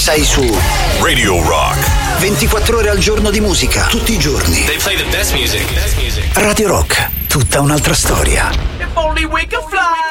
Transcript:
sei su Radio Rock. 24 ore al giorno di musica, tutti i giorni. They play the best music. Radio Rock, tutta un'altra storia. If only we could fly.